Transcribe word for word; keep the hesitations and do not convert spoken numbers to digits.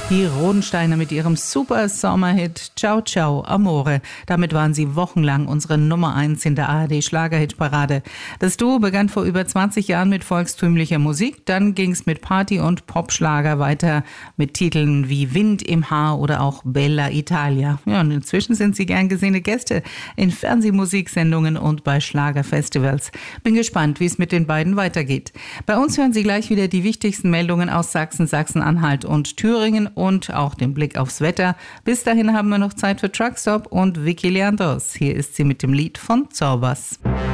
Die Rodensteiner mit ihrem super Sommerhit Ciao Ciao Amore. Damit waren sie wochenlang unsere Nummer eins in der A R D-Schlagerhitparade. Das Duo begann vor über zwanzig Jahren mit volkstümlicher Musik. Dann ging es mit Party- und Popschlager weiter mit Titeln wie Wind im Haar oder auch Bella Italia. Ja, und inzwischen sind sie gern gesehene Gäste in Fernsehmusiksendungen und bei Schlagerfestivals. Bin gespannt, wie es mit den beiden weitergeht. Bei uns hören Sie gleich wieder die wichtigsten Meldungen aus Sachsen, Sachsen-Anhalt und Thüringen und auch den Blick aufs Wetter. Bis dahin haben wir noch Zeit für Truckstop und Vicky Leandros. Hier ist sie mit dem Lied von Zorbas.